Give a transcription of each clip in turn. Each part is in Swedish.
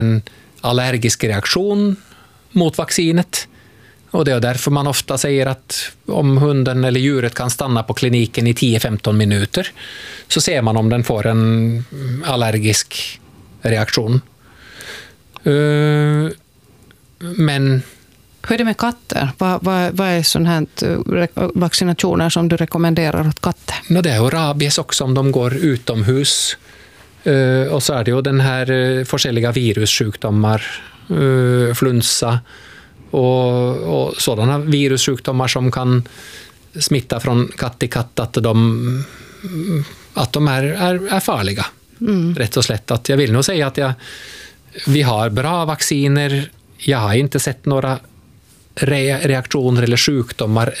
en allergisk reaktion mot vaccinet. Och det är därför man ofta säger att om hunden eller djuret kan stanna på kliniken i 10-15 minuter så ser man om den får en allergisk reaktion. Men hur är det med katter? Vad är sån här vaccinationer som du rekommenderar åt katter? Det är ju rabies också om de går utomhus. Och så är det ju den här forskjelliga virussjukdomar, flunsa och sådana virussjukdomar som kan smitta från katt till katt, att de är farliga. Rätt och slätt. Att jag vill nog säga att vi har bra vacciner. Jag har inte sett några reaktioner eller sjukdomar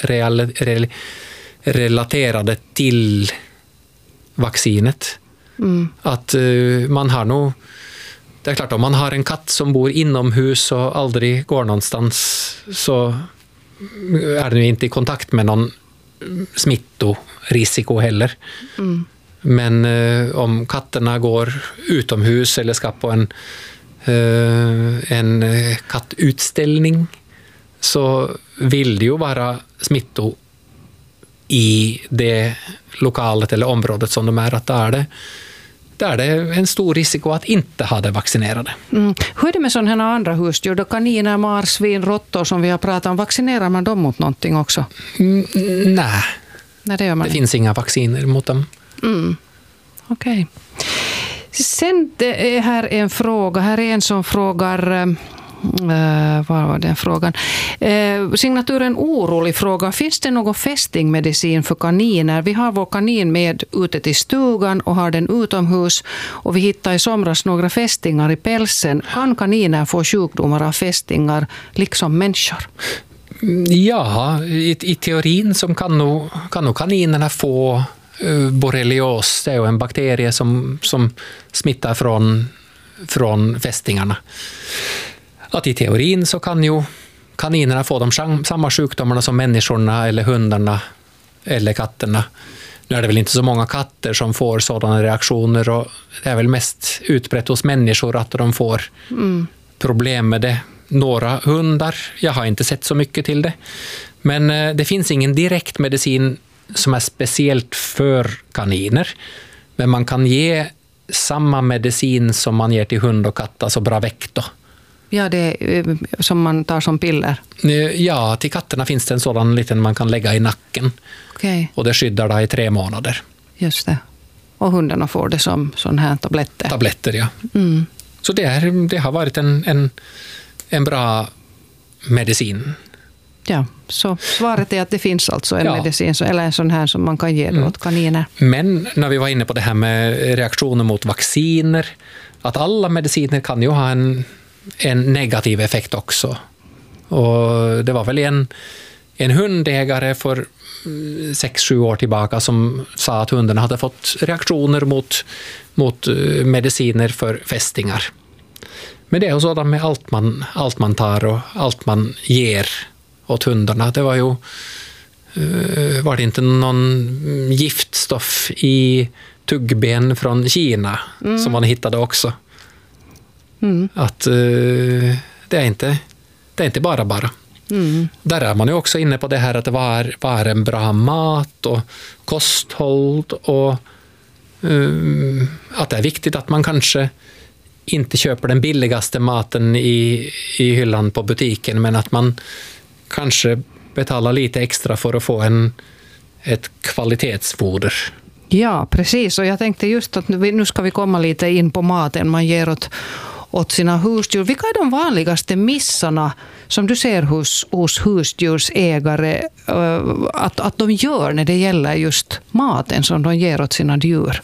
relaterade till vaccinet. Att man har nog, det är klart, om man har en katt som bor inomhus och aldrig går någonstans så är den ju inte i kontakt med någon smittorisiko heller. Men om katterna går utomhus eller ska på en kattutställning så vill det ju vara smitto i det lokalet eller området som de är, att där är det en stor risiko att inte ha det vaccinerade. Hur är det med sådana andra husdjur, då kaniner, marsvin, råttor som vi har pratat om, vaccinerar man dem mot någonting också? Nej, det gör man. Det finns inga vacciner mot dem. Okej. Sen det är här en fråga. Här är en som frågar, vad var den frågan? Signaturen orolig fråga. Finns det någon fästingmedicin för kaniner? Vi har vår kanin med ute till stugan och har den utomhus. Och vi hittade i somras några fästingar i pälsen. Kan kaniner få sjukdomar av fästingar liksom människor? Ja, i teorin som kan nog kaninerna få borrelios. Det är ju en bakterie som smittar från fästingarna. Att i teorin så kan ju kaninerna få de samma sjukdomarna som människorna eller hundarna eller katterna. Nu är det väl inte så många katter som får sådana reaktioner, och det är väl mest utbrett hos människor att de får problem med det. Några hundar, jag har inte sett så mycket till det. Men det finns ingen direkt medicin som är speciellt för kaniner. Men man kan ge samma medicin som man ger till hund och katt, alltså Bravecto. Ja, det är som man tar som piller. Ja, till katterna finns det en sådan liten man kan lägga i nacken. Okay. Och det skyddar dig i 3 månader. Just det. Och hundarna får det som sån här tabletter. Tabletter, ja. Så det har varit en bra medicin. Ja, så svaret är att det finns alltså en medicin eller en sån här som man kan ge åt kaniner. Men när vi var inne på det här med reaktioner mot vacciner, att alla mediciner kan ju ha en negativ effekt också. Och det var väl en hundägare för 6-7 år tillbaka som sa att hundarna hade fått reaktioner mot mediciner för fästingar. Men det är ju sådant med allt man tar och allt man ger åt hundarna. Det var ju var det inte någon giftstoff i tuggben från Kina som man hittade också. Att det är inte bara. Där är man ju också inne på det här att det var en bra mat och kosthåll, och att det är viktigt att man kanske inte köper den billigaste maten i hyllan på butiken, men att man kanske betalar lite extra för att få ett kvalitetsfoder. Ja, precis. Och jag tänkte just att nu ska vi komma lite in på maten man ger åt sina husdjur. Vilka är de vanligaste missarna som du ser hos husdjursägare att de gör när det gäller just maten som de ger åt sina djur?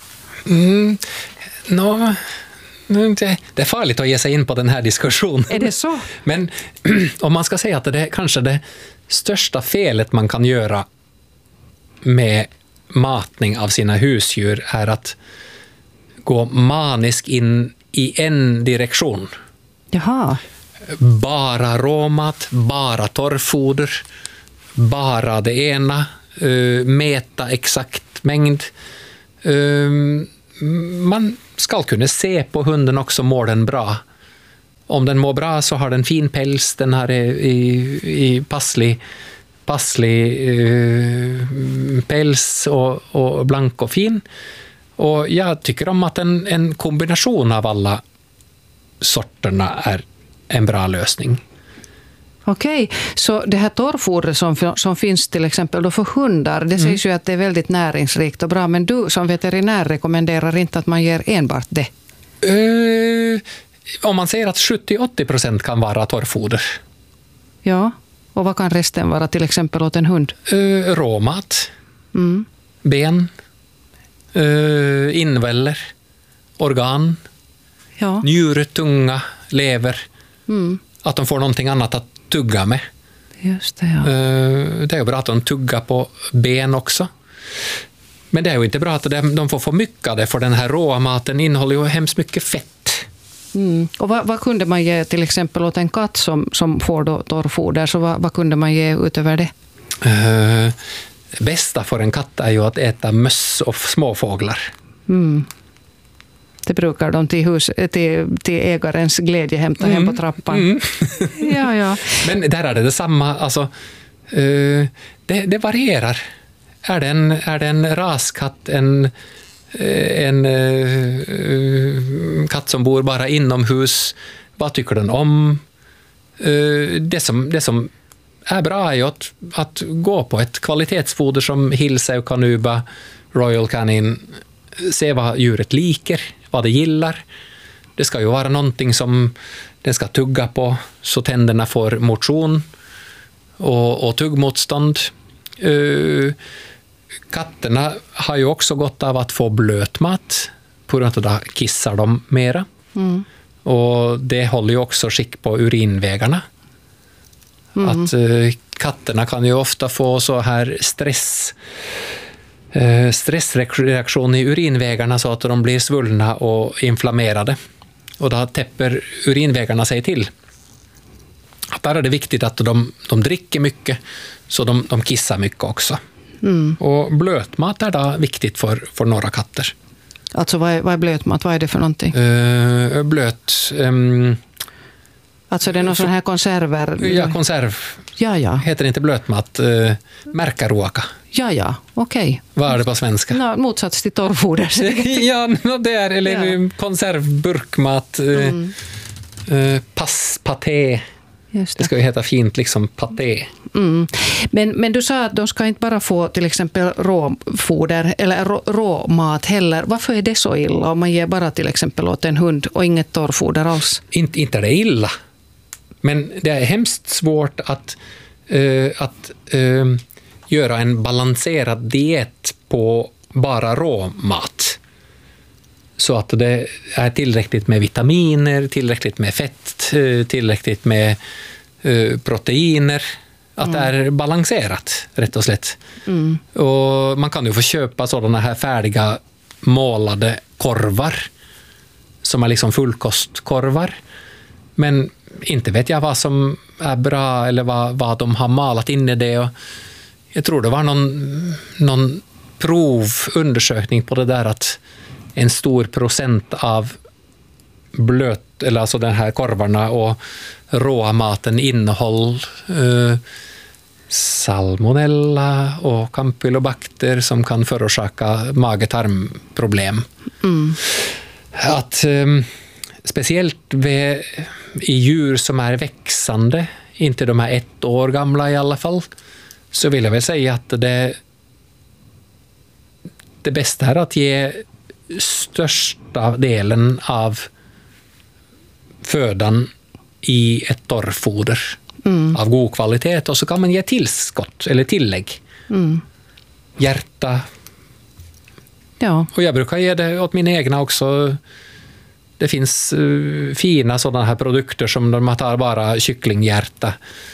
Det är farligt att ge sig in på den här diskussionen. Är det så? Men om man ska säga att det är kanske det största felet man kan göra med matning av sina husdjur är att gå manisk in i en direktion. Jaha. Bara råmat, bara torrfoder, bara det ena, mäta exakt mängd. Man ska kunna se på hunden också, mår den bra. om den mår bra så har den fin päls, den har i passlig päls och blank och fin. Och jag tycker om att en kombination av alla sorterna är en bra lösning. Okej, så det här torrfodret som finns till exempel då för hundar, det sägs ju att det är väldigt näringsrikt och bra, men du som veterinär rekommenderar inte att man ger enbart det? Om man säger att 70-80% kan vara torrfoder. Ja, och vad kan resten vara till exempel åt en hund? Råmat, ben, inväller, organ, njure, tunga, lever. Att de får någonting annat att tugga med. Just det, ja. Det är ju bra att de tuggar på ben också. Men det är ju inte bra att de får för mycket av det, för den här råa maten innehåller ju hemskt mycket fett. Och vad kunde man ge till exempel åt en katt som får då torrfoder? Så vad kunde man ge utöver det? Det bästa för en katt är ju att äta möss och småfåglar. Det brukar de till ägarens glädje hämta hem på trappan. Ja. Men där är det samma. Alltså, det varierar. Är det en raskatt, en katt som bor bara inomhus, vad tycker den om? Det som är bra är att gå på ett kvalitetsfoder som Hilse och Kanuba, Royal Canin, se vad djuret liker, vad det gillar. Det ska ju vara någonting som den ska tugga på så tänderna får motion och tuggmotstånd. Katterna har ju också gott av att få blötmat, på grund av att då kissar de mera. Och det håller ju också skick på urinvägarna. Att katterna kan ju ofta få så här stressreaktion i urinvägarna så att de blir svullna och inflammerade. Och då täpper urinvägarna sig till. Där är det viktigt att de dricker mycket, så de kissar mycket också. Och blötmat är då viktigt för några katter. Alltså vad är blötmat? Vad är det för någonting? Alltså det är någon sån här konserver? Ja, konserv. Ja. Heter inte blötmat. Märkaruoka. Ja, okej. Vad är det på svenska? Motsats till torrfoder. Ja, det är, eller konservburkmat. Paté. Det ska ju heta fint, liksom paté. Men du sa att de ska inte bara få till exempel råfoder eller råmat heller. Varför är det så illa om man ger bara till exempel åt en hund och inget torrfoder alls? Inte är det illa. Men det är hemskt svårt att göra en balanserad diet på bara råmat. Så att det är tillräckligt med vitaminer, tillräckligt med fett, tillräckligt med proteiner. Att det är balanserat, rätt och slätt. Och man kan ju få köpa sådana här färdiga målade korvar som är liksom fullkostkorvar. Men inte vet jag vad som är bra eller vad de har malat in i det. Och jag tror det var någon provundersökning på det där, att en stor procent av eller alltså den här korvarna och råa maten innehåll salmonella och campylobacter som kan förorsaka mage-tarmproblem. Att speciellt i djur som är växande, inte de här 1 år gamla i alla fall, så vill jag väl säga att det bästa är att ge största delen av födan i ett torrfoder av god kvalitet, och så kan man ge tillskott eller tillägg. Hjärta. Ja. Och jag brukar ge det åt mina egna också. Det finns fina sådana här produkter som man tar bara kycklinghjärta,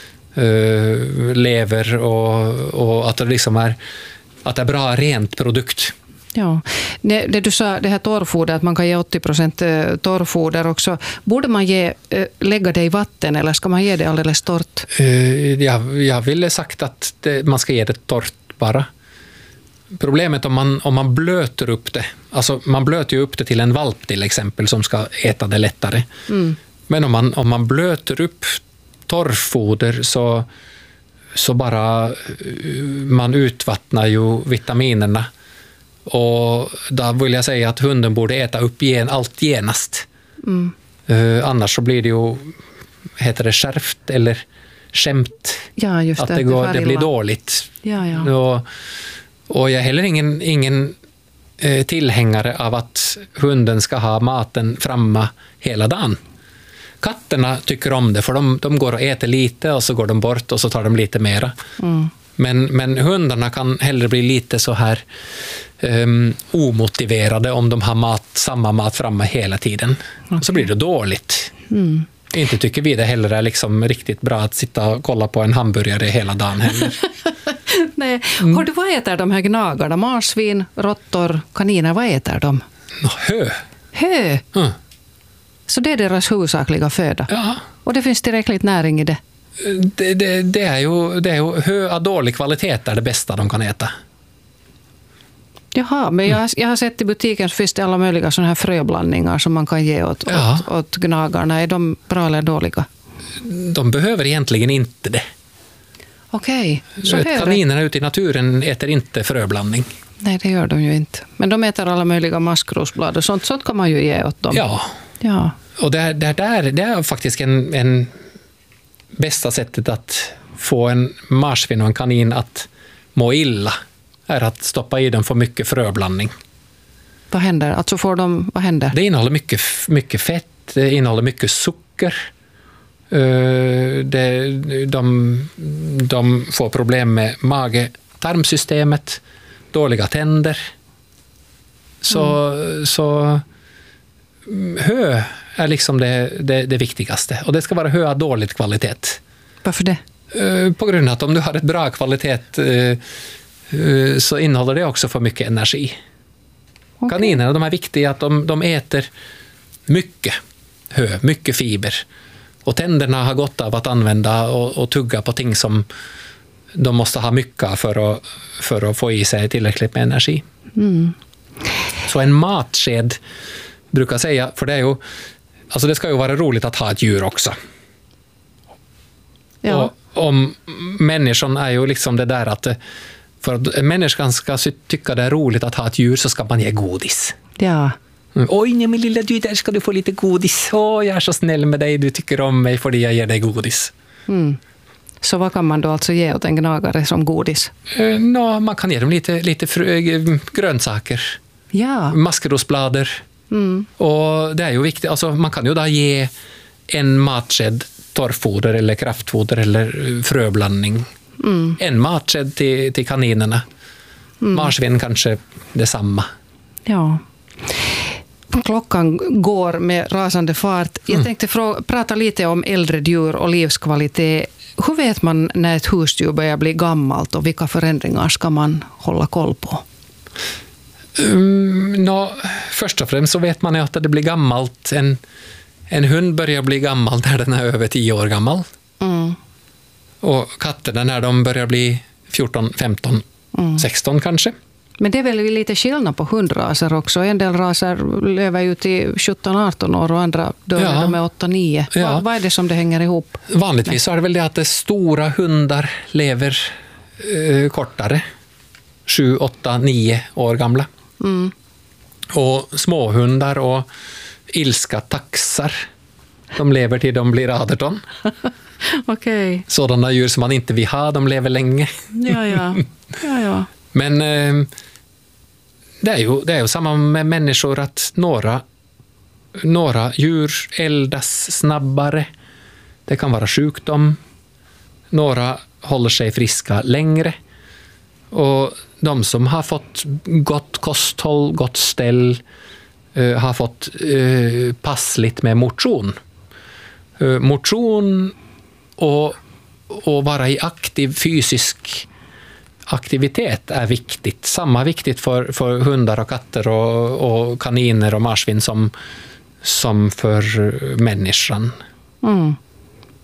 lever och att det liksom är bra rent produkt. Ja, det du sa, det här torrfoder, att man kan ge 80% torrfoder också. Borde man lägga det i vatten eller ska man ge det alldeles torrt? Jag ville sagt att man ska ge det torrt bara. Problemet om man blöter upp det, alltså man blöter ju upp det till en valp till exempel som ska äta det lättare. Men om man blöter upp torrfoder så bara man utvattnar ju vitaminerna. Och då vill jag säga att hunden borde äta upp allt genast. Annars så blir det ju, heter det skärft eller skämt, Ja, just att det. det blir dåligt. Ja. Och jag är heller ingen tillhängare av att hunden ska ha maten framme hela dagen. Katterna tycker om det, för de går och äter lite och så går de bort och så tar de lite mera. Men hundarna kan hellre bli lite så här omotiverade om de har samma mat framme hela tiden. Okay. Så blir det dåligt. Inte tycker vi det heller är liksom riktigt bra att sitta och kolla på en hamburgare hela dagen heller. Nej. Vad äter de här gnagarna? Marsvin, råttor, kaniner, vad äter de? Hö. Hö? Så det är deras huvudsakliga föda? Ja. Och det finns tillräckligt näring i det? Det är ju hö av dålig kvalitet är det bästa de kan äta. Jaha, men jag har sett i butiken så finns det alla möjliga sådana här fröblandningar som man kan ge åt gnagarna. Är de bra eller dåliga? De behöver egentligen inte det. Okej. Kaninerna ute i naturen äter inte fröblandning. Nej, det gör de ju inte. Men de äter alla möjliga maskrosblad och sånt kan man ju ge åt dem. Ja. Och det är faktiskt en bästa sättet att få en marsvin och en kanin att må illa är att stoppa i dem för mycket fröblandning. Vad händer? Alltså vad händer? Det innehåller mycket fett, det innehåller mycket socker. De får problem med mage-tarmsystemet, dåliga tänder. Så hö är liksom det viktigaste. Och det ska vara hö av dålig kvalitet. Varför det? På grund av att om du har ett bra kvalitet så innehåller det också för mycket energi. Okay. Kaninerna, de är viktiga att de äter mycket hö, mycket fiber. Och tänderna har gott av att använda och tugga på ting som de måste ha mycket för att få i sig tillräckligt med energi. Så en matsked brukar säga, för det är ju, alltså det ska ju vara roligt att ha ett djur också. Ja. Och om människan är ju liksom det där att för att människan ska tycka det är roligt att ha ett djur så ska man ge godis. Ja. Oj, nej, min lilla djur, där ska du få lite godis. Jag är så snäll med dig, du tycker om mig för jag ger dig godis. Så vad kan man då alltså ge åt en gnagare som godis? Man kan ge dem lite grönsaker. Ja. Maskrosblader. Och det är ju viktigt, alltså man kan ju då ge en matsked torrfoder eller kraftfoder eller fröblandning. En matsked till kaninerna. Marsvin kanske detsamma. Ja. Klockan går med rasande fart. Jag tänkte prata lite om äldre djur och livskvalitet. Hur vet man när ett husdjur börjar bli gammalt och vilka förändringar ska man hålla koll på? Först och främst så vet man att det blir gammalt. En hund börjar bli gammal när den är över 10 år gammal. Och katterna när de börjar bli 14, 15, 16 kanske. Men det är väl lite skillnad på hundraser också. En del raser lever ju till 17-18 år och andra dör när de är 8-9. Ja. Vad är det som det hänger ihop? Vanligtvis så är det väl det att stora hundar lever kortare. 7, 8, 9 år gamla. Och småhundar och ilska taxar, de lever till de blir 18. Okay. Sådana djur som man inte vill ha, de lever länge. Ja. Men det är ju samma med människor att några djur eldas snabbare. Det kan vara sjukdom. Några håller sig friska längre. Och de som har fått gott kosthåll, gott ställ, har fått passligt med motion. Motion och vara i aktiv fysisk aktivitet är viktigt. Samma viktigt för hundar och katter och kaniner och marsvin som för människan.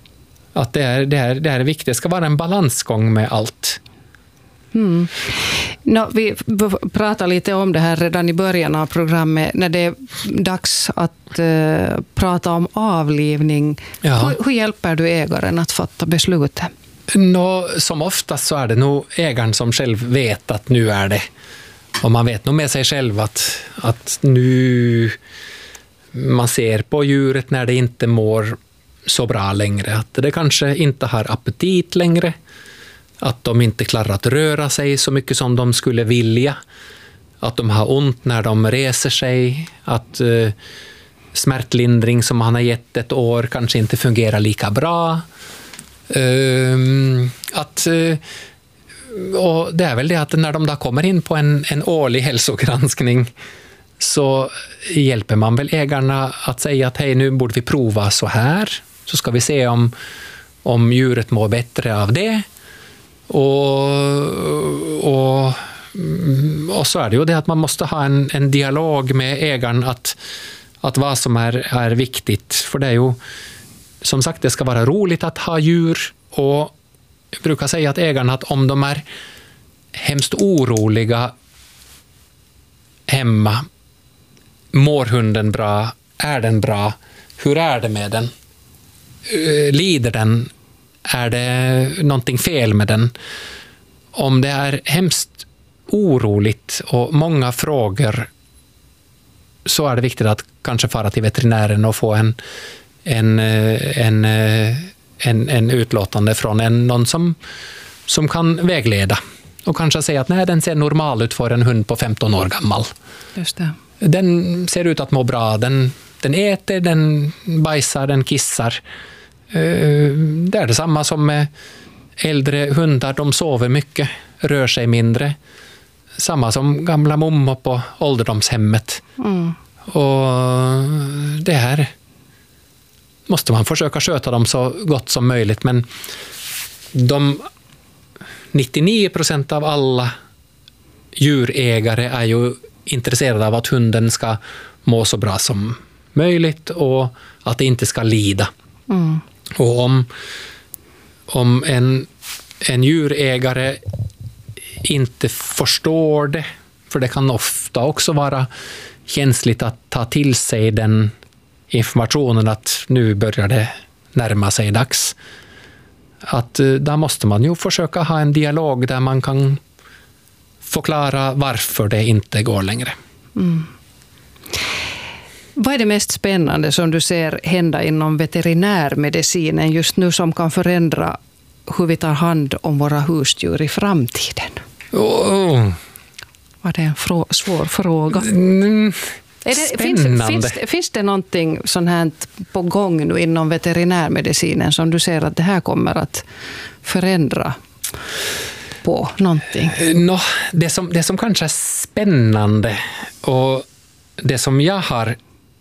Att det är viktigt. Det ska vara en balansgång med allt. Vi pratade lite om det här redan i början av programmet, när det är dags att prata om avlivning. Ja. Hur hjälper du ägaren att fatta beslutet? Som oftast så är det nog ägaren som själv vet att nu är det. Och man vet nog med sig själv att nu man ser på djuret när det inte mår så bra längre. Att det kanske inte har appetit längre. Att de inte klarar att röra sig så mycket som de skulle vilja. Att de har ont när de reser sig. Att smärtlindring som han har gett ett år kanske inte fungerar lika bra. Och det är väl det att när de då kommer in på en årlig hälsogranskning så hjälper man väl ägarna att säga att hej, nu borde vi prova så här. Så ska vi se om djuret mår bättre av det. Och så är det ju det att man måste ha en dialog med ägaren att vad som är viktigt. För det är ju, som sagt, det ska vara roligt att ha djur. Och jag brukar säga att ägarna, att om de är hemskt oroliga hemma, mår hunden bra, är den bra, hur är det med den? Lider den? Är det någonting fel med den? Om det är hemskt oroligt och många frågor, så är det viktigt att kanske fara till veterinären och få en utlåtande från någon som kan vägleda. Och kanske säga att nej, den ser normal ut för en hund på 15 år gammal. Just det. Den ser ut att må bra. Den äter, den bajsar, den kissar. Det är detsamma som med äldre hundar. De sover mycket, rör sig mindre. Samma som gamla mommor på ålderdomshemmet. Och det här måste man försöka sköta dem så gott som möjligt. Men 99% av alla djurägare är ju intresserade av att hunden ska må så bra som möjligt och att det inte ska lida. Och om en djurägare inte förstår det, för det kan ofta också vara känsligt att ta till sig den informationen att nu börjar det närma sig dags. Att där måste man ju försöka ha en dialog där man kan förklara varför det inte går längre. Vad är det mest spännande som du ser hända inom veterinärmedicinen just nu som kan förändra hur vi tar hand om våra husdjur i framtiden? Var det en svår fråga? Finns det någonting sånt här på gång nu inom veterinärmedicinen som du ser att det här kommer att förändra på någonting? Det som kanske är spännande och det som jag har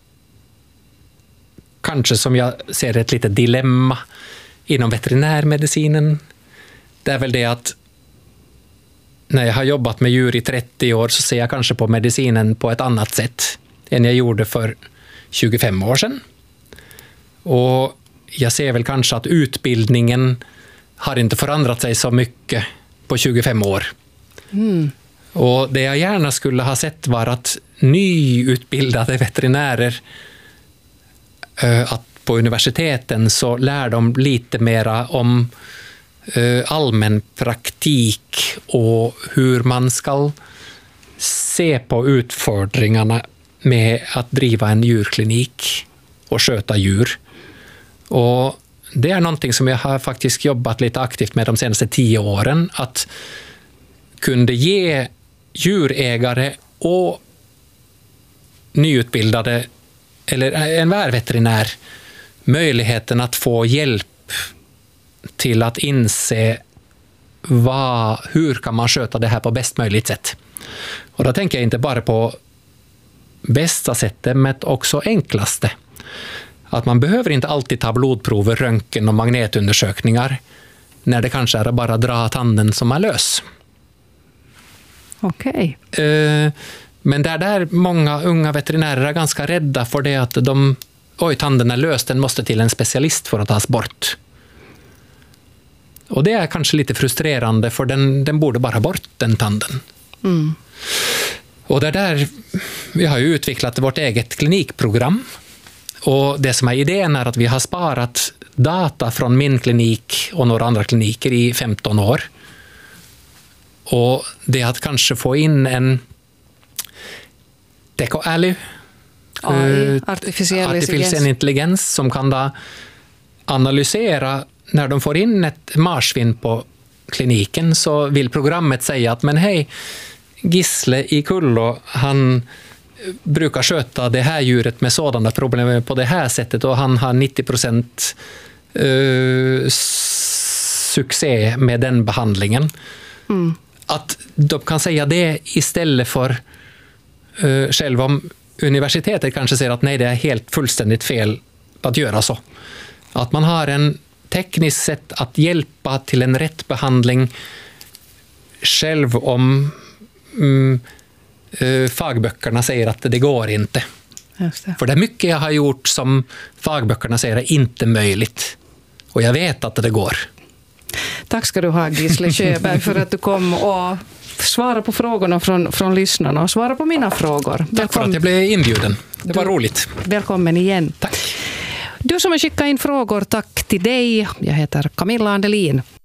kanske som jag ser ett litet dilemma inom veterinärmedicinen, det är väl det att när jag har jobbat med djur i 30 år så ser jag kanske på medicinen på ett annat sätt än jag gjorde för 25 år sedan. Och jag ser väl kanske att utbildningen har inte förändrat sig så mycket på 25 år. Och det jag gärna skulle ha sett var att nyutbildade veterinärer, att på universiteten så lär de lite mera om allmän praktik och hur man ska se på utfordringarna med att driva en djurklinik och sköta djur. Och det är någonting som jag har faktiskt jobbat lite aktivt med de senaste 10 åren, att kunde ge djurägare och nyutbildade eller en veterinär möjligheten att få hjälp till att inse hur kan man sköta det här på bäst möjligt sätt. Och då tänker jag inte bara på bästa sättet, men också enklaste. Att man behöver inte alltid ta blodprover, röntgen och magnetundersökningar när det kanske är bara dra tanden som är lös. Okej. Men där många unga veterinärer är ganska rädda för det att tanden är lös, den måste till en specialist för att tas bort. Och det är kanske lite frustrerande, för den borde bara bort, den tanden. Och vi har ju utvecklat vårt eget klinikprogram. Och det som är idén är att vi har sparat data från min klinik och några andra kliniker i 15 år. Och det att kanske få in en tekoäly, artificiell intelligens, som kan då analysera när de får in ett marsvin på kliniken, så vill programmet säga att men hej, Gisle i Kullo, han brukar sköta det här djuret med sådana problem på det här sättet och han har 90% succé med den behandlingen. Att de kan säga det istället för själva om universitetet kanske säger att nej, det är helt fullständigt fel att göra så. Att man har en tekniskt sätt att hjälpa till en rätt behandling själv om fagböckerna säger att det går inte. Just det. För det är mycket jag har gjort som fagböckerna säger är inte möjligt. Och jag vet att det går. Tack ska du ha, Gisle Sjöberg, för att du kom och svara på frågorna från lyssnarna och svara på mina frågor. Tack för att jag blev inbjuden. Det var roligt. Välkommen igen. Tack. Du som har skickat in frågor, tack till dig. Jag heter Camilla Andelin.